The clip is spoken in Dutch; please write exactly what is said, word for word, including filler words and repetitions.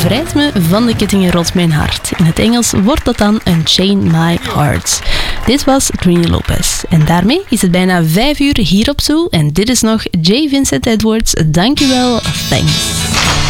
bevrijd me van de kettingen rond mijn hart. In het Engels wordt dat dan Unchain My Heart. Dit was Trini Lopez. En daarmee is het bijna vijf uur hier op Zoo. En dit is nog J. Vincent Edwards. Dankjewel. Thanks.